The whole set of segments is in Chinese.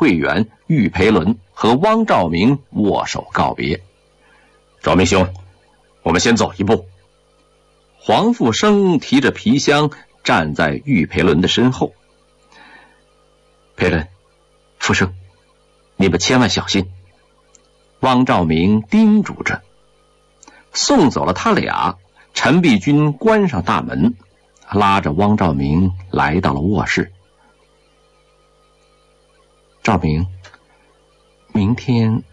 会员玉培伦和汪兆铭握手告别。 兆铭兄，我们先走一步。 黄复生提着皮箱站在玉培伦的身后。 培伦，复生，你们千万小心。 汪兆铭叮嘱着。送走了他俩，陈璧君关上大门，拉着汪兆铭来到了卧室。 兆铭，明天……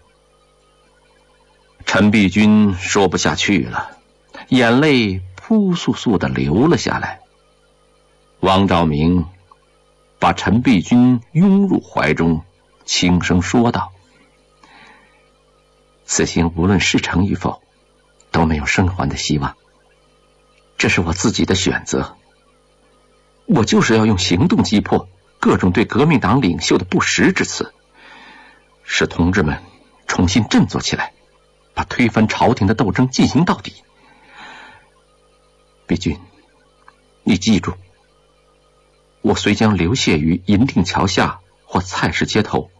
陈璧君说不下去了，眼泪扑簌簌地流了下来。汪兆铭把陈璧君拥入怀中，轻声说道： 此行无论事成与否，都没有生还的希望，这是我自己的选择。我就是要用行动击破各种对革命党领袖的不实之词，使同志们重新振作起来，把推翻朝廷的斗争进行到底。璧君，你记住，我虽将流血于银锭桥下或菜市街头，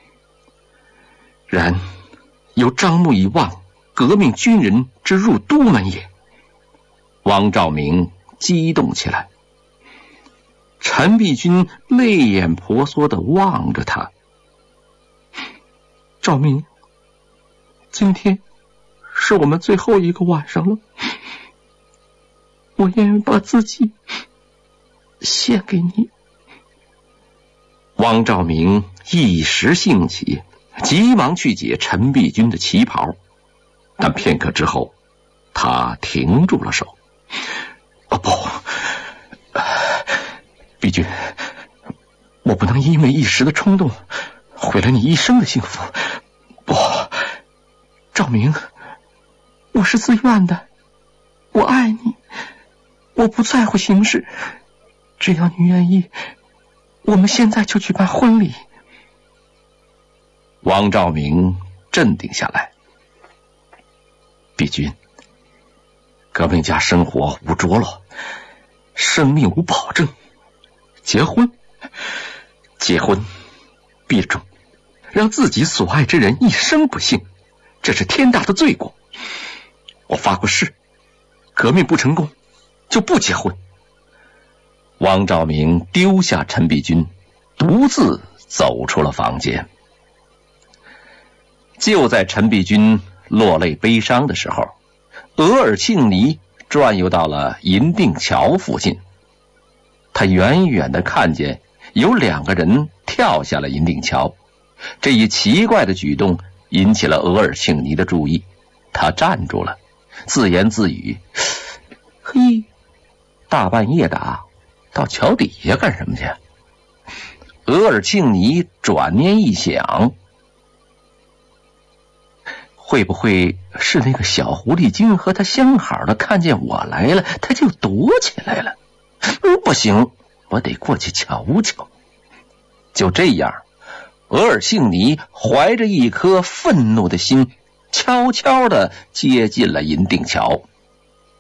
然由张目以望，革命军人之入都门也。 汪兆铭激动起来。陈璧君泪眼婆娑地望着他。 兆铭，今天是我们最后一个晚上了，我愿意把自己献给你。 汪兆铭一时兴起，急忙去解陈璧君的旗袍，但片刻之后，他停住了手。 不，璧君，我不能因为一时的冲动毁了你一生的幸福。不，兆铭，我是自愿的，我爱你，我不在乎形式，只要你愿意，我们现在就举办婚礼。 汪兆铭镇定下来。 璧君，革命家生活无着落，生命无保证，结婚必中，让自己所爱之人一生不幸，这是天大的罪过。我发过誓，革命不成功就不结婚。 汪兆铭丢下陈璧君，独自走出了房间。就在陈璧君落泪悲伤的时候，额尔庆尼转悠到了银锭桥附近。他远远地看见有两个人跳下了银锭桥，这一奇怪的举动引起了额尔庆尼的注意。他站住了，自言自语：嘿，大半夜的到桥底下干什么去？额尔庆尼转念一想， 会不会是那个小狐狸精和他相好的看见我来了，他就躲起来了？不行，我得过去瞧瞧。 就这样，额尔庆尼怀着一颗愤怒的心，悄悄地接近了银锭桥。